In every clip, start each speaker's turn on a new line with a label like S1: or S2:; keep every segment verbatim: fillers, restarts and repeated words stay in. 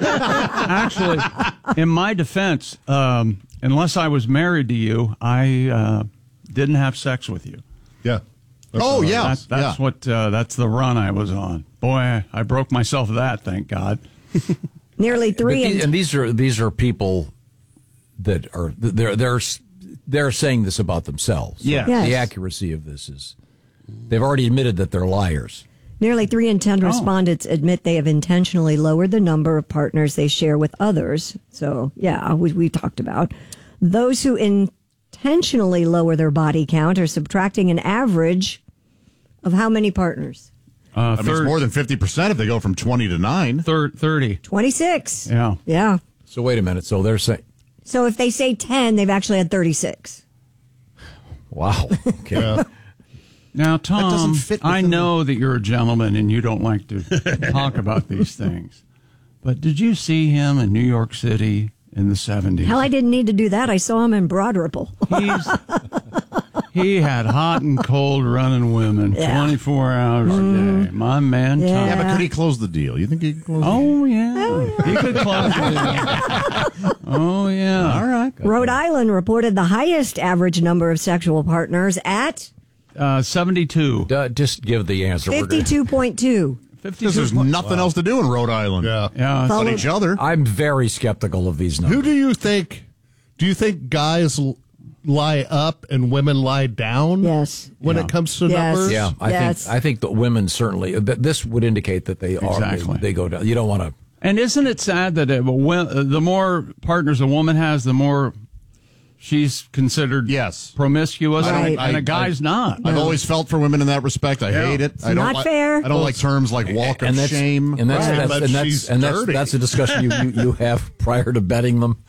S1: Actually, in my defense, um, unless I was married to you, I uh, didn't have sex with you.
S2: Yeah.
S3: That's oh, yeah.
S1: That's, that's
S3: yeah.
S1: what. Uh, that's the run I was on. Boy, I, I broke myself of that. Thank God.
S4: Nearly three.
S5: These, and these are these are people that are they're they're they're saying this about themselves.
S1: Yeah.
S4: Yes.
S5: The accuracy of this is they've already admitted that they're liars.
S4: Nearly three in ten
S1: Oh.
S4: respondents admit they have intentionally lowered the number of partners they share with others. So, yeah, we, we talked about. Those who intentionally lower their body count are subtracting an average of how many partners?
S1: Uh,
S3: I mean, it's more than fifty percent if they go from twenty to nine.
S1: Thir- thirty.
S4: twenty-six.
S1: Yeah.
S4: Yeah.
S5: So wait a minute. So they're saying,
S4: So if they say ten, they've actually had thirty-six.
S5: wow. Okay.
S2: Yeah.
S1: Now, Tom,
S3: doesn't fit
S1: I
S3: within
S1: know that you're a gentleman and you don't like to talk about these things. But did you see him in New York City in the seventies?
S4: Hell, I didn't need to do that. I saw him in Broad Ripple.
S1: He's, he had hot and cold running women
S4: Yeah.
S1: twenty-four hours a day. My man, Tom.
S4: Yeah.
S3: Yeah, but could he close the deal? You think he could close
S1: Oh, yeah. He could close it. Oh, yeah.
S3: All right.
S4: Rhode Island reported the highest average number of sexual partners at
S1: Uh, seventy-two.
S5: Uh, just give the answer. We're gonna-
S4: fifty-two point two.
S3: Because there's nothing else to do in Rhode Island.
S2: Yeah.
S1: Yeah.
S3: But each other.
S5: I'm very skeptical of these numbers.
S2: Who do you think? Do you think guys l- lie up and women lie down?
S4: Yes.
S2: When
S1: Yeah.
S2: it comes to
S4: Yes.
S2: numbers.
S5: Yeah, I
S4: Yes.
S5: think I think the women certainly. That this would indicate that they are
S1: Exactly.
S5: they, they go down. You don't want to.
S1: And isn't it sad that it, when, uh, the more partners a woman has, the more she's considered
S3: Yes.
S1: promiscuous,
S4: Right.
S1: and, and
S3: I-
S1: a guy's not.
S3: I've always felt for women in that respect. I
S1: Yeah.
S3: hate it. I don't
S4: not
S3: li-
S4: fair.
S3: I don't like terms like walk of
S5: and that's,
S3: shame.
S5: And that's
S2: Right.
S5: that's,
S2: But
S5: and that's,
S2: she's
S5: and that's,
S2: dirty.
S5: that's a discussion you, you, you have prior to betting them.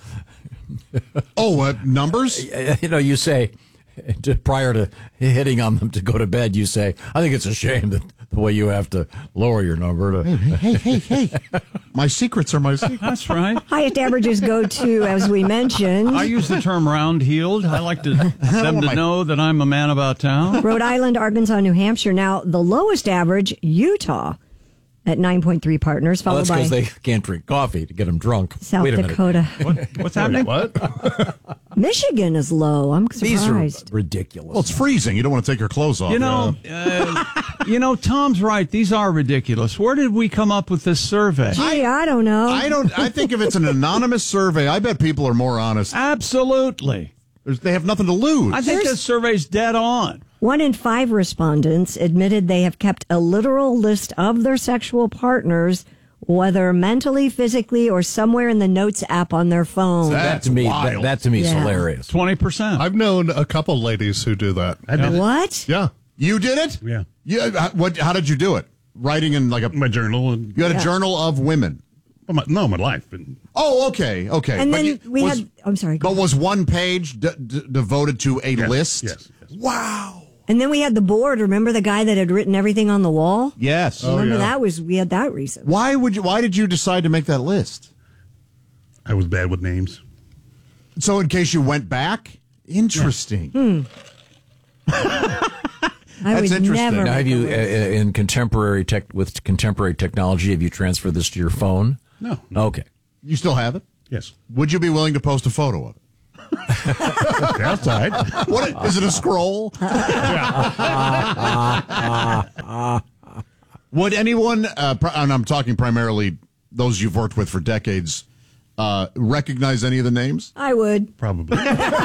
S3: oh, uh, numbers?
S5: You know, you say just prior to hitting on them to go to bed, you say, "I think it's a shame that the way you have to lower your number to."
S3: Hey, hey, hey. My secrets are my secrets.
S1: That's right.
S4: Highest averages go to, as we mentioned,
S1: I use the term round-heeled. I like to them to
S3: my-
S1: know that I'm a man about town.
S4: Rhode Island, Arkansas, New Hampshire. Now, the lowest average, Utah, at nine point three partners,
S5: Well,
S4: followed
S5: that's
S4: by
S5: because they can't drink coffee to get them drunk.
S4: South
S5: Wait a
S4: Dakota.
S1: What, what's happening?
S2: What?
S4: Michigan is low. I'm
S5: minute. These are
S4: surprised.
S5: ridiculous.
S3: Well, it's freezing. You don't want to take your clothes off.
S1: You know, uh, you know, Tom's right. These are ridiculous. Where did we come up with this survey?
S4: Gee, I don't know.
S3: I don't. I think if it's an anonymous survey, I bet people are more honest.
S1: Absolutely.
S3: There's, they have nothing to lose.
S1: I think this survey's dead on.
S4: One in five respondents admitted they have kept a literal list of their sexual partners, whether mentally, physically, or somewhere in the Notes app on their phone.
S5: that
S3: That's
S5: to me, that,
S3: wild.
S5: that to me is
S4: Yeah.
S5: hilarious.
S1: twenty percent.
S2: I've known a couple ladies who do that.
S6: I did it.
S4: What?
S2: Yeah.
S3: You did it?
S6: Yeah.
S3: Yeah. how- What? How did you do it? Writing in like a.
S6: My journal and
S3: You had a
S4: Yeah.
S3: journal of women.
S6: well, my, no, my life. And
S3: Oh, okay, okay.
S4: And
S3: But
S4: then
S3: you-
S4: we
S3: was-
S4: had. I'm sorry. go
S3: But
S4: ahead.
S3: was one page d- d- devoted to a
S6: yes,
S3: list?
S6: Yes. yes.
S3: Wow.
S4: And then we had the board. Remember the guy that had written everything on the wall?
S3: Yes.
S4: Remember
S2: yeah.
S4: that was we had that recent.
S3: Why would you? Why did you decide to make that list?
S6: I was bad with names.
S3: So in case you went back, interesting.
S4: Hmm. I
S3: That's
S4: would
S3: interesting.
S4: never.
S5: Now, have
S4: make a
S5: you, uh,
S4: list.
S5: in contemporary tech, with contemporary technology, have you transferred this to your phone?
S6: No. no.
S5: Okay.
S3: You still have it?
S6: Yes.
S3: Would you be willing to post a photo of it?
S6: Okay, outside.
S3: What is it? A scroll? Would anyone, uh, pr- and I'm talking primarily those you've worked with for decades, uh, recognize any of the names?
S4: I would.
S6: Probably.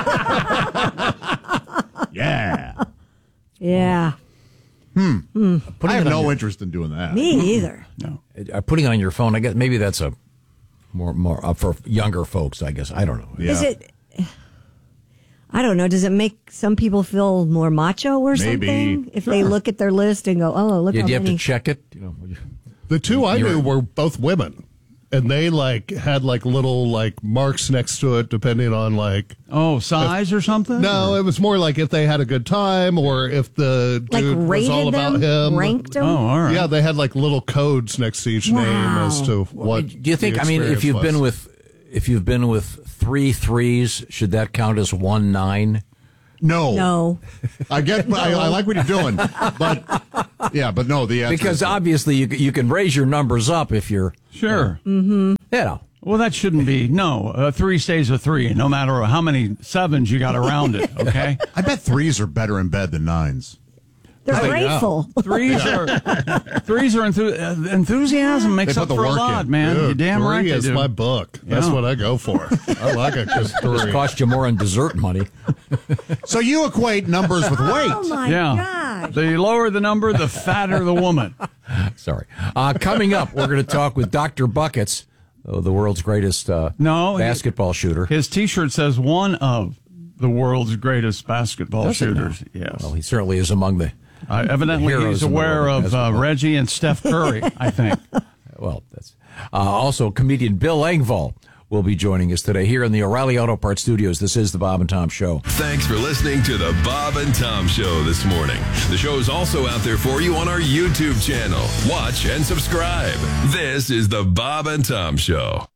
S3: Yeah.
S4: Yeah.
S3: I have
S5: it on
S3: no
S5: your-
S3: interest in doing that.
S4: Me either.
S1: No.
S5: Uh, putting it on your phone, I guess maybe that's a more more uh, for younger folks. I guess I don't know.
S3: Yeah.
S4: Is it? I don't know. Does it make some people feel more macho or
S3: Maybe.
S4: something if they look at their list and go, "Oh, look
S5: Yeah,
S4: how
S5: do you have
S4: many"?
S5: to check it? You know,
S2: The two I
S5: You're-
S2: knew were both women. And they like had like little like marks next to it depending on like
S1: Oh, size or something?
S2: no, it was more like if they had a good time or if the
S4: like
S2: dude was
S4: rated
S2: all about
S4: them,
S2: him.
S4: ranked them.
S1: Oh, all right.
S2: Yeah, they had like little codes next to each name
S4: Wow.
S2: as to what.
S5: do you think?
S2: the
S5: I mean, if
S2: experience
S5: you've
S2: was.
S5: been with if you've been with three threes, should that count as one nine?
S3: No.
S4: No.
S3: I get. I, I like what you're doing, but yeah, but no. The answer
S5: Because
S3: is no.
S5: obviously you you can raise your numbers up if you're
S1: Sure.
S5: you know.
S1: Well, that shouldn't be. No, a three stays a three, no matter how many sevens you got around it, okay?
S3: I bet threes are better in bed than nines.
S4: They're grateful.
S1: Threes are threes are enthu- uh, enthusiasm makes
S3: They
S1: up
S3: put
S1: for
S3: the
S1: a
S3: work
S1: lot,
S3: in.
S1: man.
S2: Dude,
S1: You're damn
S2: three
S1: right they
S2: is
S1: do.
S2: my book. That's
S1: Yeah.
S2: what I go for. I like it because
S5: Just
S2: three.
S5: cost you more in dessert money.
S3: So you equate numbers with weight.
S4: Oh, my
S1: Yeah.
S4: gosh.
S1: The lower the number, the fatter the woman.
S5: Sorry. Uh, coming up, we're going to talk with Doctor Buckets, oh, the world's greatest uh,
S1: No, he-
S5: basketball shooter.
S1: His T-shirt says one of the world's greatest basketball
S5: Does it now?
S1: shooters. Yes.
S5: Well, he certainly is among the.
S1: Uh, evidently,
S5: heroes
S1: he's
S5: in the
S1: aware
S5: world of
S1: of uh,
S5: basketball.
S1: Reggie and Steph Curry, I think.
S5: Well, that's uh, also comedian Bill Engvall will be joining us today here in the O'Reilly Auto Parts Studios. This is the Bob and Tom Show.
S7: Thanks for listening to the Bob and Tom Show this morning. The show is also out there for you on our YouTube channel. Watch and subscribe. This is the Bob and Tom Show.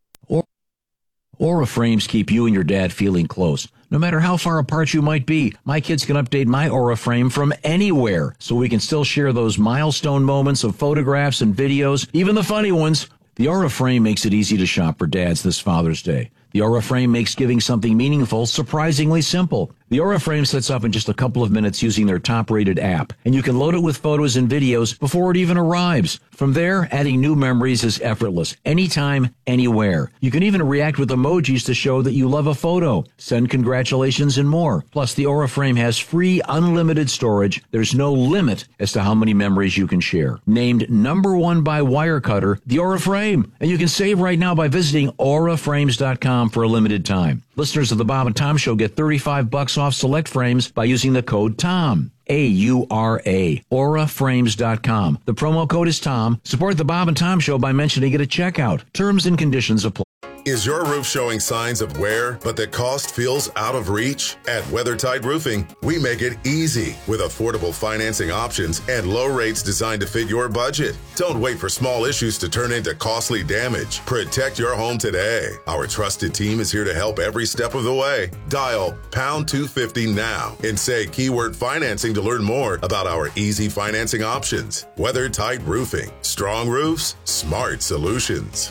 S5: Aura frames keep you and your dad feeling close. No matter how far apart you might be, my kids can update my Aura frame from anywhere, so we can still share those milestone moments of photographs and videos, even the funny ones. The Aura frame makes it easy to shop for dads this Father's Day. The Aura frame makes giving something meaningful surprisingly simple. The Aura frame sets up in just a couple of minutes using their top-rated app, and you can load it with photos and videos before it even arrives. From there, adding new memories is effortless, anytime, anywhere. You can even react with emojis to show that you love a photo, send congratulations, and more. Plus, the Aura frame has free, unlimited storage. There's no limit as to how many memories you can share. Named number one by Wirecutter, the Aura frame. And you can save right now by visiting aura frames dot com for a limited time. Listeners of the Bob and Tom Show get thirty-five bucks off select frames by using the code TOM. A U R A. aura frames dot com. The promo code is TOM. Support the Bob and Tom Show by mentioning it at checkout. Terms and conditions apply.
S8: Is your roof showing signs of wear, but the cost feels out of reach? At WeatherTight Roofing, we make it easy with affordable financing options and low rates designed to fit your budget. Don't wait for small issues to turn into costly damage. Protect your home today. Our trusted team is here to help every step of the way. Dial pound two fifty now and say keyword financing to learn more about our easy financing options. WeatherTight Roofing. Strong roofs, smart solutions.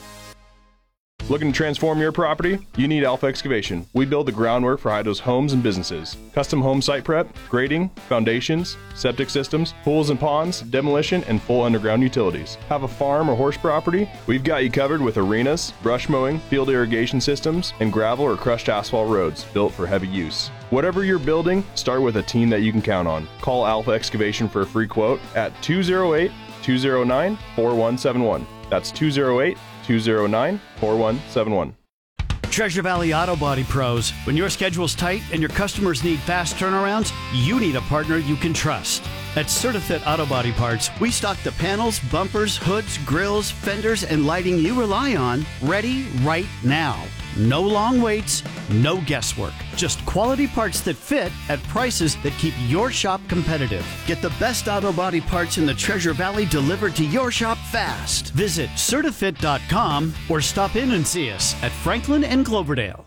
S9: Looking to transform your property? You need Alpha Excavation. We build the groundwork for Idaho's homes and businesses. Custom home site prep, grading, foundations, septic systems, pools and ponds, demolition, and full underground utilities. Have a farm or horse property? We've got you covered with arenas, brush mowing, field irrigation systems, and gravel or crushed asphalt roads built for heavy use. Whatever you're building, start with a team that you can count on. Call Alpha Excavation for a free quote at two oh eight, two oh nine, four one seven one. That's two oh eight, two oh nine, four one seven one.
S10: Treasure Valley Auto Body Pros. When your schedule's tight and your customers need fast turnarounds, you need a partner you can trust. At CertiFit Auto Body Parts, we stock the panels, bumpers, hoods, grills, fenders, and lighting you rely on, ready right now. No long waits, no guesswork. Just quality parts that fit at prices that keep your shop competitive. Get the best auto body parts in the Treasure Valley delivered to your shop fast. Visit certifit dot com or stop in and see us at Franklin and Cloverdale.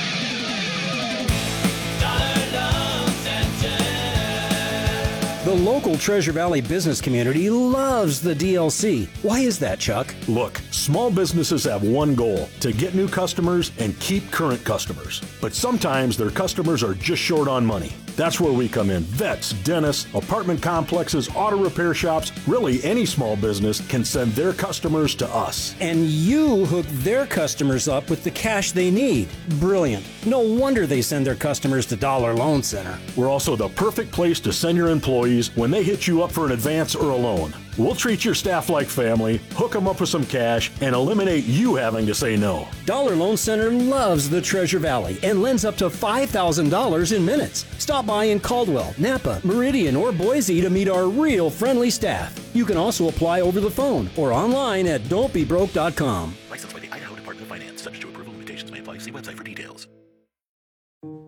S11: The local Treasure Valley business community loves the D L C. Why is that, Chuck?
S12: Look, small businesses have one goal, to get new customers and keep current customers. But sometimes their customers are just short on money. That's where we come in. Vets, dentists, apartment complexes, auto repair shops, really any small business can send their customers to us.
S11: And you hook their customers up with the cash they need. Brilliant. No wonder they send their customers to Dollar Loan Center.
S12: We're also the perfect place to send your employees when they hit you up for an advance or a loan. We'll treat your staff like family, hook them up with some cash, and eliminate you having to say no.
S11: Dollar Loan Center loves the Treasure Valley and lends up to five thousand dollars in minutes. Stop by in Caldwell, Napa, Meridian, or Boise to meet our real friendly staff. You can also apply over the phone or online at don't be broke dot com.
S13: Licensed by the Idaho Department of Finance, subject to approval. Limitations may apply. See website for details.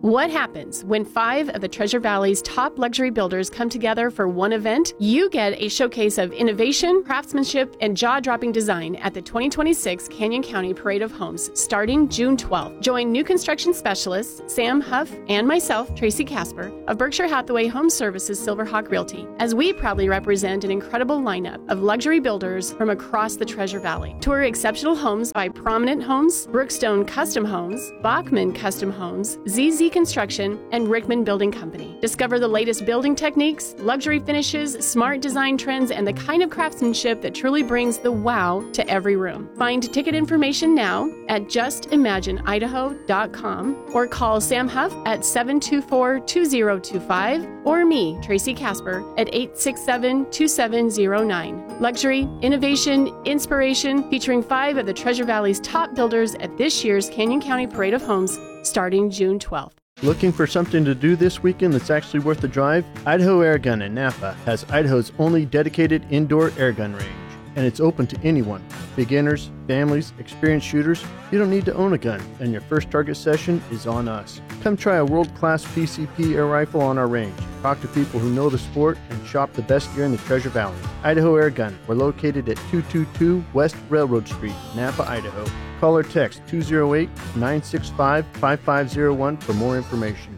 S13: What happens when five of the Treasure Valley's top luxury builders come together for one event? You get a showcase of innovation, craftsmanship, and jaw-dropping design at the twenty twenty-six Canyon County Parade of Homes starting June twelfth. Join new construction specialists Sam Huff and myself, Tracy Casper, of Berkshire Hathaway Home Services Silverhawk Realty, as we proudly represent an incredible lineup of luxury builders from across the Treasure Valley. Tour exceptional homes by Prominent Homes, Brookstone Custom Homes, Bachman Custom Homes, Z Z Construction, and Rickman Building Company. Discover the latest building techniques, luxury finishes, smart design trends, and the kind of craftsmanship that truly brings the wow to every room. Find ticket information now at just imagine idaho dot com or call Sam Huff at seven two four, two zero two five or me, Tracy Casper, at eight six seven, two seven zero nine. Luxury, innovation, inspiration, featuring five of the Treasure Valley's top builders at this year's Canyon County Parade of Homes starting June twelfth.
S14: Looking for something to do this weekend that's actually worth the drive? Idaho Airgun in Napa has Idaho's only dedicated indoor airgun range, and it's open to anyone. Beginners, families, experienced shooters, you don't need to own a gun, and your first target session is on us. Come try a world-class P C P air rifle on our range. Talk to people who know the sport and shop the best gear in the Treasure Valley. Idaho Airgun. We're located at two two two West Railroad Street, Napa, Idaho. Call or text two oh eight, nine six five, five five oh one for more information.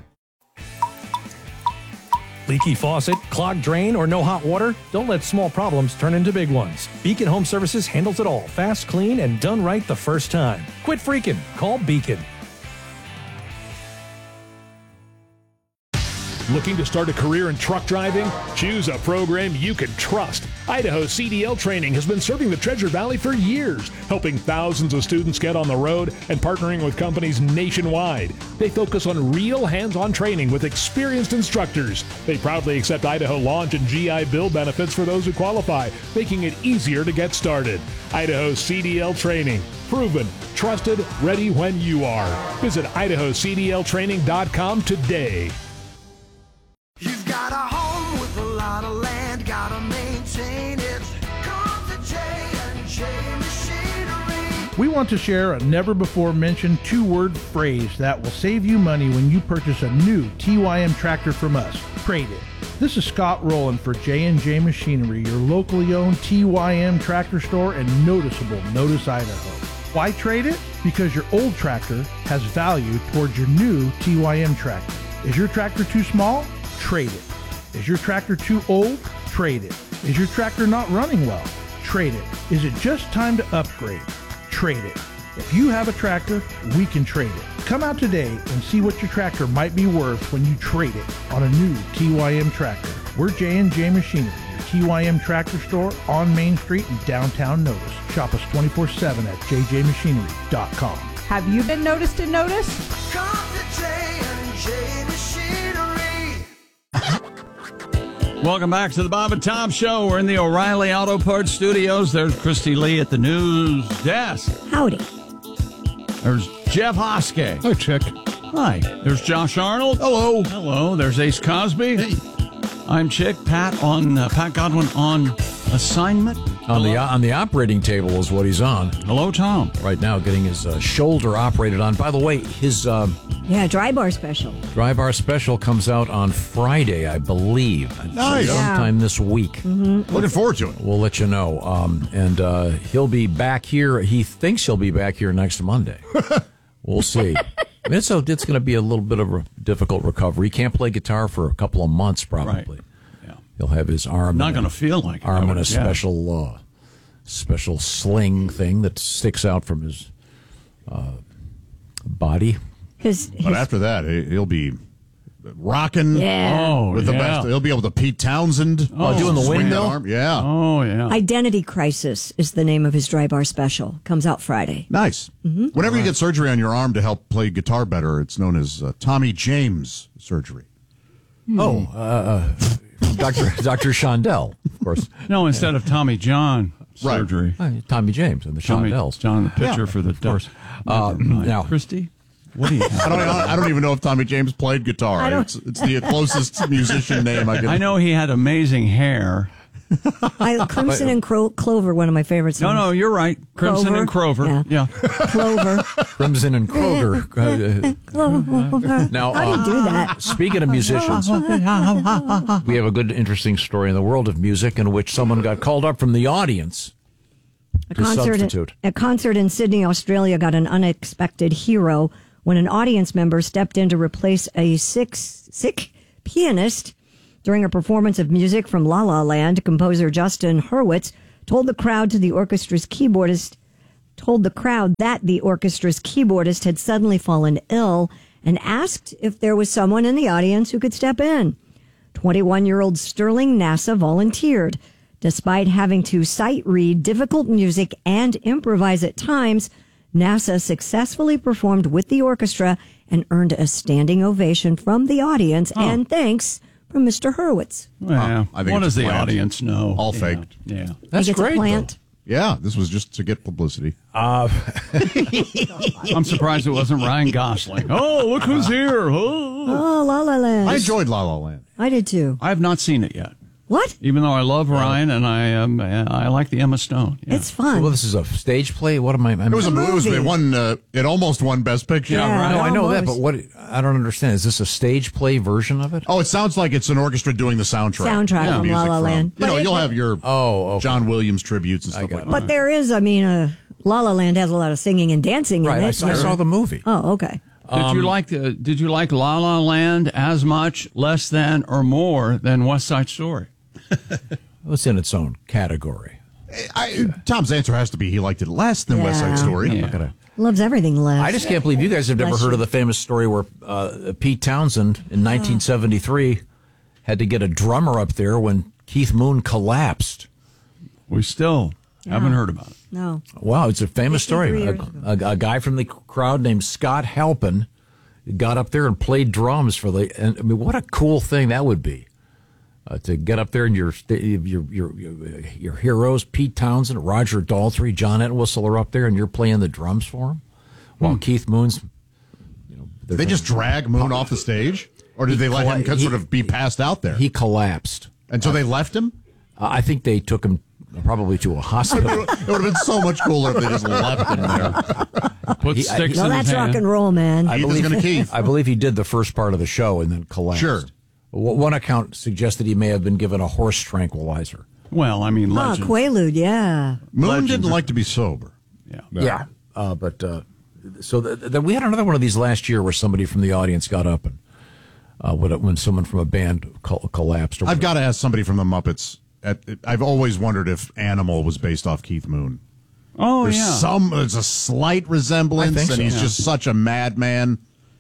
S15: Leaky faucet, clogged drain, or no hot water? Don't let small problems turn into big ones. Beacon Home Services handles it all. Fast, clean, and done right the first time. Quit freaking. Call Beacon.
S16: Looking to start a career in truck driving? Choose a program you can trust. Idaho C D L Training has been serving the Treasure Valley for years, helping thousands of students get on the road and partnering with companies nationwide. They focus on real hands-on training with experienced instructors. They proudly accept Idaho Launch and G I Bill benefits for those who qualify, making it easier to get started. Idaho C D L Training. Proven, trusted, ready when you are. Visit idaho c d l training dot com today.
S17: You've got a home with a lot of land, gotta maintain it. Come to J and J Machinery.
S18: We want to share a never-before-mentioned two-word phrase that will save you money when you purchase a new T Y M tractor from us. Trade it. This is Scott Rowland for J and J Machinery, your locally owned T Y M tractor store and noticeable Notice, Idaho. Why trade it? Because your old tractor has value towards your new T Y M tractor. Is your tractor too small? Trade it. Is your tractor too old? Trade it. Is your tractor not running well? Trade it. Is it just time to upgrade? Trade it. If you have a tractor, we can trade it. Come out today and see what your tractor might be worth when you trade it on a new T Y M tractor. We're J and J Machinery, your T Y M tractor store on Main Street in downtown Notice. Shop us twenty-four seven at j j machinery dot com.
S19: Have you been noticed in Notice?
S17: Come to J and J Machinery.
S1: Welcome back to the Bob and Tom Show. We're in the O'Reilly Auto Parts Studios. There's Christy Lee at the news desk.
S4: Howdy.
S1: There's Jeff Hoskey.
S2: Hi, Chick.
S1: Hi. There's Josh Arnold.
S3: Hello.
S1: Hello. There's Ace Cosby.
S3: Hey.
S1: I'm Chick. Pat on uh, Pat Godwin on assignment.
S5: On the on the operating table is what he's on.
S1: Hello, Tom.
S5: Right now, getting his uh, shoulder operated on. By the way, his uh,
S4: Yeah, dry bar special.
S5: dry bar special comes out on Friday, I believe.
S3: Nice.
S5: Sometime this week.
S4: Mm-hmm.
S3: Looking forward to it.
S5: We'll let you know. Um, and uh, he'll be back here. He thinks he'll be back here next Monday. We'll see. I mean, it's a, it's going to be a little bit of a difficult recovery. He can't play guitar for a couple of months, probably.
S1: Right. Yeah.
S5: He'll have his arm.
S1: Not
S5: in
S1: going
S5: a-
S1: to feel like it, I
S5: arm in
S1: would
S5: a
S1: guess.
S5: special uh, special sling thing that sticks out from his uh, body.
S4: His,
S3: But after that, he- he'll be rocking.
S4: Yeah.
S1: Oh,
S3: with the
S1: yeah.
S3: best. He'll be able to Pete Townsend.
S1: Oh, doing the
S3: swing that
S5: windmill?
S3: arm. Yeah.
S1: Oh, yeah.
S4: Identity Crisis is the name of his dry bar special. Comes out Friday.
S3: Nice.
S4: Mm-hmm.
S3: Whenever you get surgery on your arm to help play guitar better, it's known as uh, Tommy James surgery.
S5: Oh, uh, uh, Doctor Doctor Shondell, of course.
S1: No, instead of Tommy John
S3: Right.
S1: surgery.
S5: Uh, Tommy James and the
S1: Tommy
S5: Shondells.
S1: John, the pitcher
S3: Yeah,
S1: for the
S5: of course.
S1: Uh,
S5: Uh, now-
S1: Christy, what do you have?
S3: I don't, I don't even know if Tommy James played guitar.
S4: I don't-
S3: It's, it's the closest musician name I can.
S1: I know he had amazing hair.
S4: I, Crimson and Cro- Clover, one of my favorite songs.
S1: No, no, you're right. Crimson
S4: Clover.
S1: and Crover.
S4: Yeah.
S1: Yeah.
S4: Clover.
S5: Crimson and Kroger.
S4: Clover.
S5: Now,
S4: How do you
S5: uh,
S4: do that?
S5: Speaking of musicians, we have a good, interesting story in the world of music in which someone got called up from the audience
S4: A
S5: to
S4: concert,
S5: substitute.
S4: a concert in Sydney, Australia got an unexpected hero when an audience member stepped in to replace a sick, sick pianist during a performance of music from La La Land. Composer Justin Hurwitz told the crowd to the orchestra's keyboardist told the crowd that the orchestra's keyboardist had suddenly fallen ill and asked if there was someone in the audience who could step in. twenty-one-year-old Sterling NASA volunteered. Despite having to sight read difficult music and improvise at times, NASA successfully performed with the orchestra and earned a standing ovation from the audience
S1: Oh.
S4: and thanks from Mister Hurwitz.
S1: Well,
S3: I think
S1: what
S3: it's
S1: does
S3: a
S1: the
S3: plant.
S1: audience know?
S3: All
S1: Yeah.
S3: faked.
S1: Yeah.
S5: That's
S4: Think it's a
S5: great.
S4: plant?
S5: though.
S3: Yeah, this was just to get publicity.
S5: Uh,
S1: I'm surprised it wasn't Ryan Gosling. Oh, look who's here. Oh.
S4: Oh, La La Land.
S3: I enjoyed La La Land.
S4: I did too.
S1: I have not seen it yet.
S4: What?
S1: Even though I love Ryan and I um, I like the Emma Stone. Yeah.
S4: It's fun.
S5: well, this is a stage play. What am I? I'm,
S3: It was a
S4: movie.
S3: it was it won uh, it almost won Best Picture.
S1: Yeah, right.
S5: No, I know that,
S4: almost.
S5: but what? I don't understand. Is this a stage play version of it?
S3: Oh, it sounds like it's an orchestra doing the soundtrack.
S4: Soundtrack
S3: The
S4: from La
S3: music
S4: La Land.
S3: You know,
S4: But it-
S3: you'll have your
S5: Oh, okay.
S3: John Williams tributes and stuff like that.
S4: But there is, I mean, uh, La La Land has a lot of singing and dancing
S5: Right.
S4: in
S5: I,
S4: it.
S5: saw- I saw the movie.
S4: Oh, okay.
S1: Did you like the, Did you like La La Land as much, less than, or more than West Side Story?
S5: It's in its own category.
S3: I, Tom's answer has to be he liked it less than West Side
S4: Yeah.
S3: Story.
S5: I'm not gonna.
S4: Loves everything less.
S5: I just can't believe you guys have never
S4: Bless
S5: heard
S4: you.
S5: of the famous story where uh, Pete Townsend in nineteen seventy-three had to get a drummer up there when Keith Moon collapsed.
S1: We still haven't heard about it.
S4: No.
S5: Wow, it's a famous story.
S4: fifty-three
S5: A, a, a guy from the crowd named Scott Halpin got up there and played drums for the. And I mean, what a cool thing that would be. Uh, to get up there and your, your your your your heroes, Pete Townsend, Roger Daltrey, John Entwistle are up there, and you're playing the drums for him, while
S3: Hmm.
S5: Keith Moon's. You know,
S3: Did they just drag Moon off the stage, or did
S5: He
S3: they let him
S5: colla-
S3: sort
S5: he-
S3: of be passed out there?
S5: He collapsed,
S3: and so they left him.
S5: Uh, I think they took him probably to a hospital.
S3: It would have been so much cooler if they just left him there.
S1: Put
S5: He-
S1: sticks
S4: No,
S1: in
S4: that's
S1: his
S4: rock
S1: hand.
S4: and roll, man.
S5: I
S3: Keith is
S5: believe,
S3: gonna Keith.
S5: I believe he did the first part of the show and then collapsed.
S3: Sure.
S5: W- One account suggested he may have been given a horse tranquilizer.
S1: Well, I mean,
S4: Ah,
S1: legends.
S4: Quaalude, yeah.
S3: Moon
S1: Legends
S3: didn't
S1: are-
S3: like to be sober.
S1: Yeah.
S5: Yeah, uh, but uh, so th- th- we had another one of these last year where somebody from the audience got up and uh, when, when someone from a band col- collapsed. Or
S3: I've got to ask somebody from the Muppets. At, I've always wondered if Animal was based off Keith Moon.
S1: Oh,
S3: There's
S1: yeah.
S3: some. There's a slight resemblance,
S5: I think
S3: and
S5: so,
S3: he's
S5: yeah.
S3: just such a madman.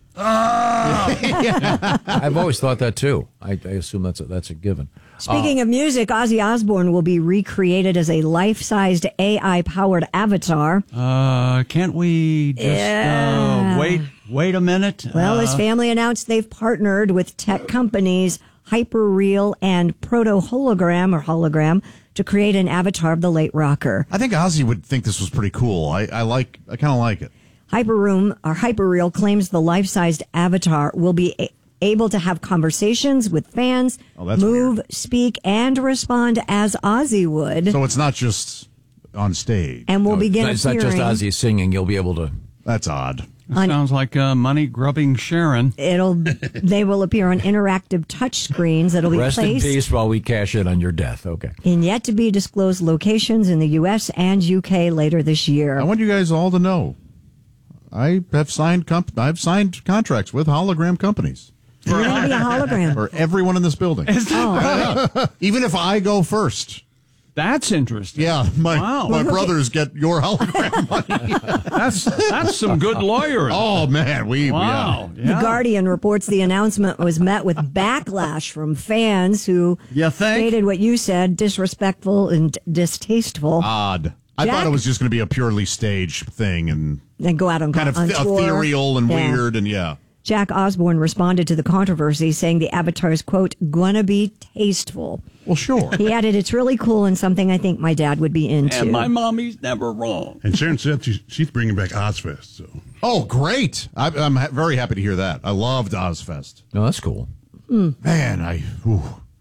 S5: I've always thought that too. I, I assume that's a, that's a given.
S4: Speaking of music, Ozzy Osbourne will be recreated as a life-sized A I-powered avatar.
S1: Uh, can't we just
S4: Yeah.
S1: uh, wait wait a minute?
S4: Well, his
S1: Uh,
S4: family announced they've partnered with tech companies Hyperreal and Proto Hologram or Hologram to create an avatar of the late rocker.
S3: I think Ozzy would think this was pretty cool. I, I like. I kind of like it.
S4: Hyperroom or Hyperreal claims the life-sized avatar will be a- able to have conversations with fans,
S3: Oh, that's
S4: move, speak, and respond as Ozzy would.
S3: So it's not just on stage.
S4: And will begin
S5: It's not just
S4: appearing-
S5: Ozzy singing. You'll be able to.
S3: That's odd.
S1: That sounds like uh, money grubbing Sharon.
S4: It'll they will appear on interactive touch screens that'll be
S5: Rest in
S4: placed
S5: peace while we cash in on your death. Okay.
S4: in yet to be disclosed locations in the U S and U K later this year.
S3: I want you guys all to know. I have signed comp- I've signed contracts with hologram companies.
S4: You're going to be a hologram.
S3: For everyone in this building.
S4: Oh.
S3: Even if I go first.
S1: That's interesting.
S3: Yeah, my
S1: Wow.
S3: my brothers get your hologram money.
S1: That's that's some good lawyering.
S3: Oh man, we
S1: Wow.
S3: yeah.
S4: The Guardian reports the announcement was met with backlash from fans who
S1: You think?
S4: stated what you said, disrespectful and distasteful.
S3: Odd. I
S4: Jack?
S3: thought it was just going to be a purely stage thing and
S4: Then go out on
S3: kind of
S4: on
S3: th-
S4: tour.
S3: ethereal and
S4: Yeah.
S3: weird and yeah.
S4: Jack Osborne responded to the controversy, saying the avatar is, quote, gonna be tasteful.
S3: Well, sure.
S4: He added, it's really cool and something I think my dad would be into.
S1: And my mommy's never wrong.
S6: And Sharon said she, she's bringing back Ozfest. So
S3: Oh, great! I, I'm ha- very happy to hear that. I loved Ozfest.
S5: No, that's cool.
S3: Man, I ooh,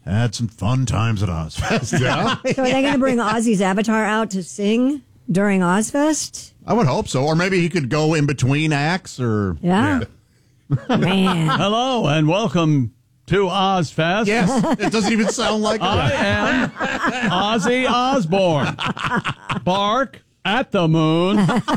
S3: had some fun times at Ozfest.
S2: Yeah.
S4: So are they going to bring Ozzy's avatar out to sing during Ozfest?
S3: I would hope so. Or maybe he could go in between acts or.
S4: Yeah.
S3: yeah.
S4: Man.
S1: Hello and welcome to Ozfest.
S3: Yes. It doesn't even sound like
S1: I
S3: that.
S1: am Ozzy Osbourne. Bark at the moon.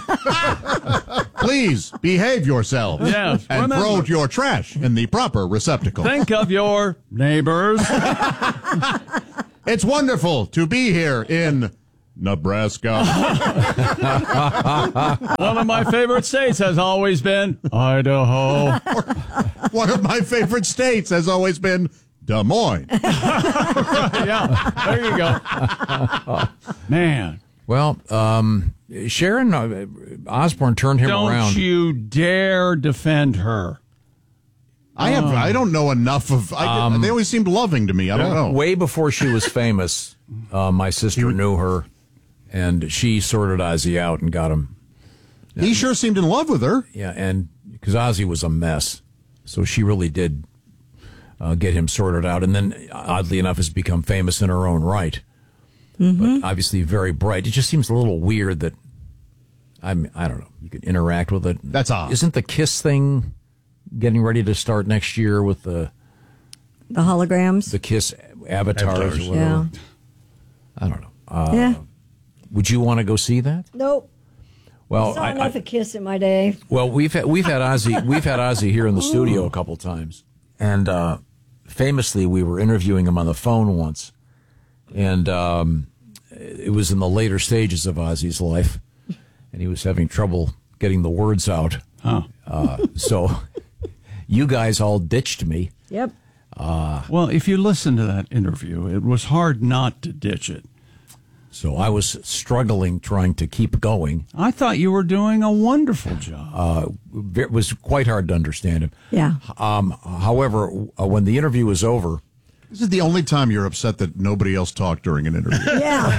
S3: Please behave yourself.
S1: Yes.
S3: And
S1: Remember,
S3: throw your trash in the proper receptacle.
S1: think of your neighbors.
S3: It's wonderful to be here in Nebraska.
S1: One of my favorite states has always been Idaho.
S3: One of my favorite states has always been Des Moines.
S1: Yeah, there you go. Man.
S5: Well, um, Sharon uh, Osbourne turned him
S1: Don't
S5: around.
S1: Don't you dare defend her.
S3: I have. I don't know enough of. I,
S5: Um,
S3: they always seemed loving to me. I don't know.
S5: Way before she was famous, uh, my sister knew her, and she sorted Ozzy out and got him.
S3: He sure seemed in love with her.
S5: Yeah, and because Ozzy was a mess, so she really did uh, get him sorted out. And then, oddly enough, has become famous in her own right.
S4: Mm-hmm.
S5: But obviously very bright. It just seems a little weird that I'm. I don't know. You could interact with it.
S3: That's odd.
S5: Isn't the Kiss thing getting ready to start next year with the
S4: The holograms?
S5: the Kiss avatars,
S2: Avatars.
S5: or whatever?
S4: Yeah.
S5: I don't know. Uh,
S4: Yeah.
S5: Would you want to go see that?
S4: Nope.
S5: Well,
S4: Saw
S5: I,
S4: enough
S5: I,
S4: of Kiss in my day.
S5: well, we've had, we've had Ozzy we've had Ozzy here in the studio a couple times, and uh, famously we were interviewing him on the phone once, and um, it was in the later stages of Ozzy's life, and he was having trouble getting the words out.
S1: Huh.
S5: Uh, so you guys all ditched me.
S4: Yep.
S5: Uh,
S1: Well, if you listen to that interview, it was hard not to ditch it.
S5: so I was struggling trying to keep going.
S1: I thought you were doing a wonderful job.
S5: Uh, it was quite hard to understand him.
S4: Yeah.
S5: Um, however, uh, when the interview was over,
S3: This is the only time you're upset that nobody else talked during an interview.
S4: Yeah.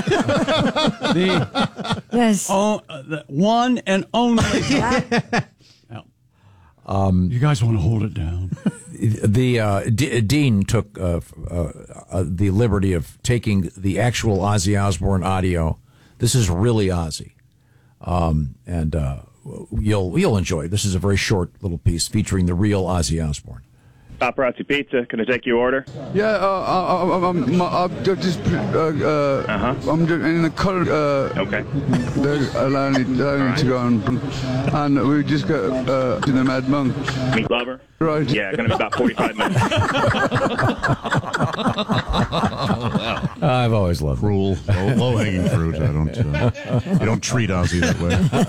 S1: The,
S4: Yes.
S1: oh, uh, the one and only. Now, um, you guys want to hold it down?
S5: the uh, D- Dean took uh, uh, uh, the liberty of taking the actual Ozzy Osbourne audio. This is really Ozzy, um, and uh, you'll you'll enjoy it. This is a very short little piece featuring the real Ozzy Osbourne.
S20: Paparazzi Pizza, can I take your order?
S21: Yeah, uh, I, I, I'm, I'm just, uh, uh, uh-huh. I'm just in the color, uh,
S20: okay.
S21: They're allowing, allowing right. to go on, and we just got uh, to the Mad Monk.
S20: Meat lover?
S21: Right.
S20: Yeah, going to be about forty-five minutes.
S5: I've always loved
S3: Cruel, low, low hanging fruit. I don't. Uh, you don't treat Ozzy that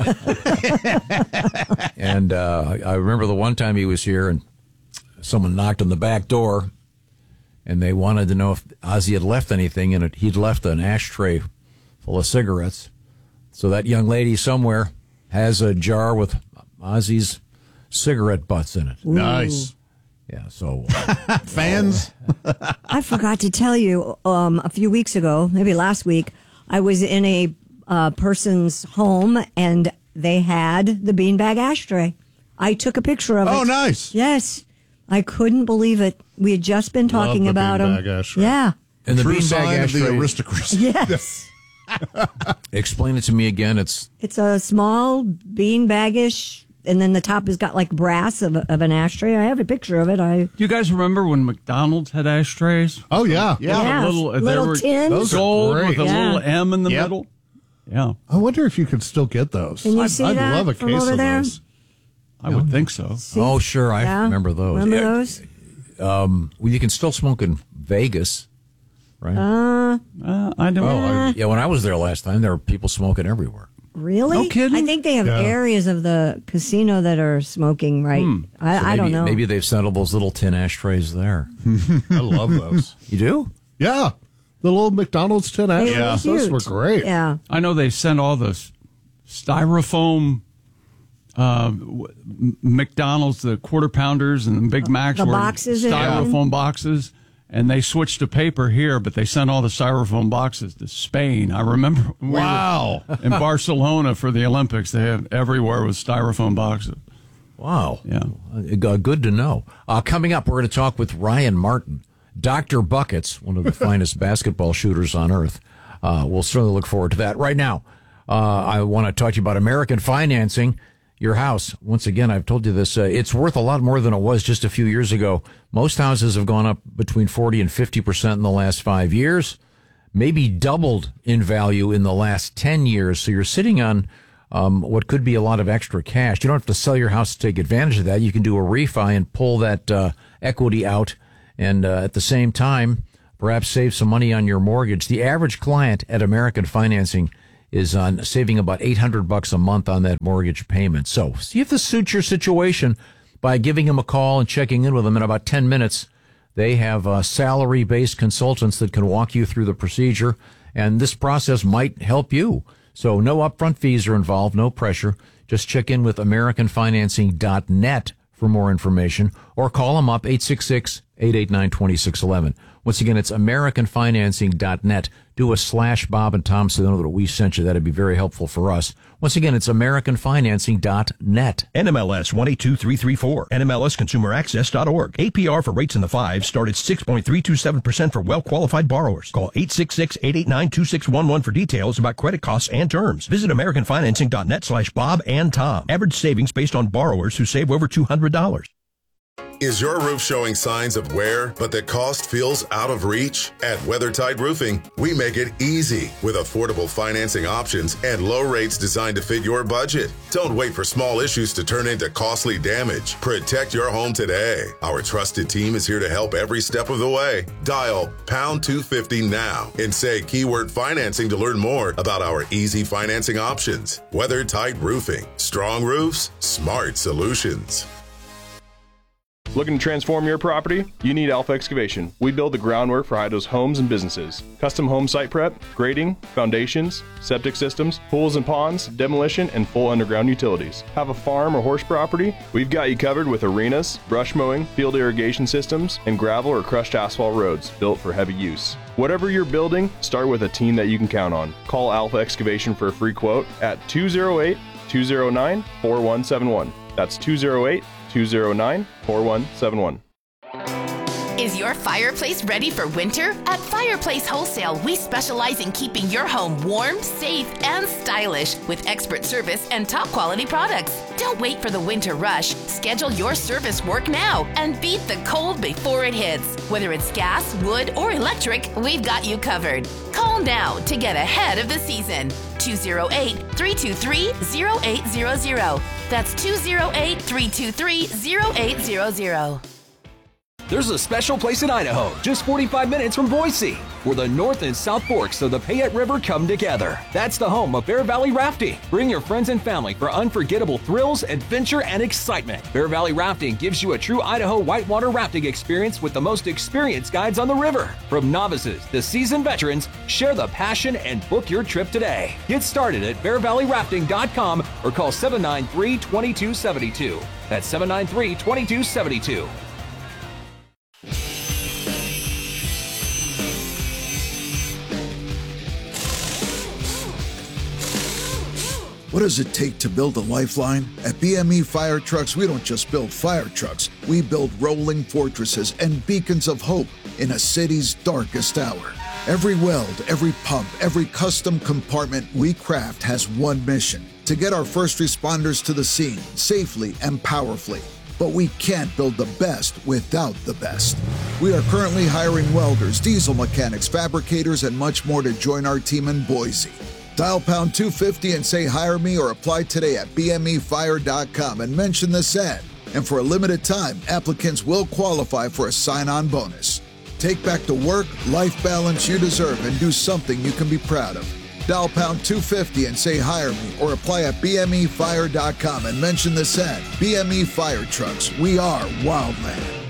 S5: way. And uh, I remember the one time he was here, and someone knocked on the back door, and they wanted to know if Ozzy had left anything, and he'd left an ashtray full of cigarettes. So that young lady somewhere has a jar with Ozzy's cigarette butts in it.
S4: Ooh.
S3: Nice.
S5: Yeah, so.
S3: Fans?
S4: I forgot to tell you, um, a few weeks ago, maybe last week, I was in a uh, person's home, and they had the beanbag ashtray. I took a picture of it.
S3: Oh, nice.
S4: Yes. I couldn't believe it. We had just been talking
S2: Love the
S4: about
S2: beanbag
S4: them.
S2: ashtray.
S4: Yeah.
S5: And the
S3: True
S5: beanbag
S3: sign of the
S5: ashtray.
S3: aristocracy.
S4: Yes.
S5: Explain it to me again. It's
S4: It's a small beanbagish, and then the top has got like brass of, of an ashtray. I have a picture of it. I
S1: Do you guys remember when McDonald's had ashtrays?
S2: Oh, yeah.
S3: Yeah.
S4: Yeah.
S1: Little, they
S4: Little
S1: were
S4: tins.
S2: Those are
S1: gold
S2: great.
S1: with a
S4: Yeah.
S1: little M in the
S3: Yep.
S1: middle. Yeah,
S2: I wonder if you could still get those.
S4: Can you
S2: I'd,
S4: see
S2: I'd
S4: that
S2: love a
S4: from
S2: case
S4: over
S2: of
S4: there?
S2: those.
S1: I would think so.
S5: oh sure, I
S4: Yeah.
S5: remember those.
S4: Remember
S5: Yeah,
S4: those?
S5: Um, well, you can still smoke in Vegas, right?
S4: Uh,
S1: Uh, I don't.
S5: oh, I, yeah. When I was there last time, there were people smoking everywhere.
S4: really?
S1: No kidding?
S4: I think they have
S2: Yeah.
S4: areas of the casino that are smoking, right?
S1: Hmm.
S4: I,
S5: So
S4: I don't
S5: maybe-
S4: know.
S5: Maybe they've sent all those little tin ashtrays there.
S2: I love those.
S5: You do?
S2: Yeah. The little McDonald's tin
S4: They
S2: ashtrays.
S4: were
S2: Those
S4: huge.
S2: were great.
S4: Yeah.
S1: I know they sent all the s- styrofoam uh, w- M- McDonald's, the quarter pounders and the Big Macs
S4: the
S1: were
S4: boxes and
S1: styrofoam boxes, and they switched to paper here, but they sent all the styrofoam boxes to Spain. I remember when we
S2: Wow.
S1: were in Barcelona for the Olympics. They had everywhere with styrofoam boxes.
S5: Wow.
S1: Yeah.
S5: Uh, Good to know. Uh, coming up, we're going to talk with Ryan Martin. Doctor Buckets, one of the finest basketball shooters on earth. Uh, we'll certainly look forward to that. Right now, uh, I want to talk to you about American Financing. Your house, once again, I've told you this, uh, it's worth a lot more than it was just a few years ago. Most houses have gone up between forty and fifty percent in the last five years, maybe doubled in value in the last ten years. So you're sitting on um, what could be a lot of extra cash. You don't have to sell your house to take advantage of that. You can do a refi and pull that uh, equity out and uh, at the same time, perhaps save some money on your mortgage. The average client at American Financing is on saving about eight hundred bucks a month on that mortgage payment. So see if this suits your situation by giving them a call and checking in with them in about ten minutes. They have uh, salary-based consultants that can walk you through the procedure, and this process might help you. So no upfront fees are involved, no pressure. Just check in with American Financing dot net for more information, or call them up, eight six six, eight eight nine, two six one one. Once again, it's American Financing dot net. Do a slash Bob and Tom so they know that we sent you. That'd be very helpful for us. Once again, it's American Financing dot net.
S7: N M L S one eight two three three four. N M L S Consumer Access dot org. A P R for rates in the fives start at six point three two seven percent for well-qualified borrowers. Call eight six six, eight eight nine, two six one one for details about credit costs and terms. Visit American Financing dot net slash Bob and Tom. Average savings based on borrowers who save over two hundred dollars.
S8: Is your roof showing signs of wear, but the cost feels out of reach? At WeatherTight Roofing, we make it easy with affordable financing options and low rates designed to fit your budget. Don't wait for small issues to turn into costly damage. Protect your home today. Our trusted team is here to help every step of the way. Dial pound two fifty now and say keyword financing to learn more about our easy financing options. WeatherTight Roofing. Strong roofs, smart solutions.
S9: Looking to transform your property? You need Alpha Excavation. We build the groundwork for Idaho's homes and businesses. Custom home site prep, grading, foundations, septic systems, pools and ponds, demolition, and full underground utilities. Have a farm or horse property? We've got you covered with arenas, brush mowing, field irrigation systems, and gravel or crushed asphalt roads built for heavy use. Whatever you're building, start with a team that you can count on. Call Alpha Excavation for a free quote at two oh eight, two oh nine, four one seven one. That's two oh eight, two oh nine, four one seven one.
S22: Is your fireplace ready for winter? At Fireplace Wholesale, we specialize in keeping your home warm, safe, and stylish with expert service and top quality products. Don't wait for the winter rush. Schedule your service work now and beat the cold before it hits. Whether it's gas, wood, or electric, we've got you covered. Call now to get ahead of the season. two oh eight, three two three, oh eight hundred. That's two oh eight, three two three, oh eight hundred.
S23: There's a special place in Idaho, just forty-five minutes from Boise, where the North and South Forks of the Payette River come together. That's the home of Bear Valley Rafting. Bring your friends and family for unforgettable thrills, adventure, and excitement. Bear Valley Rafting gives you a true Idaho whitewater rafting experience with the most experienced guides on the river. From novices to seasoned veterans, share the passion and book your trip today. Get started at bear valley rafting dot com or call seven nine three, two two seven two. That's seven nine three, two two seven two.
S24: What does it take to build a lifeline? At B M E Fire Trucks, we don't just build fire trucks. We build rolling fortresses and beacons of hope in a city's darkest hour. Every weld, every pump, every custom compartment we craft has one mission: to get our first responders to the scene safely and powerfully. But we can't build the best without the best. We are currently hiring welders, diesel mechanics, fabricators, and much more to join our team in Boise. Dial pound two fifty and say hire me, or apply today at b m e fire dot com and mention this ad. And for a limited time, applicants will qualify for a sign-on bonus. Take back the work, life balance you deserve and do something you can be proud of. Dial pound two fifty and say hire me, or apply at b m e fire dot com and mention this ad. B M E Fire Trucks, we are Wildland.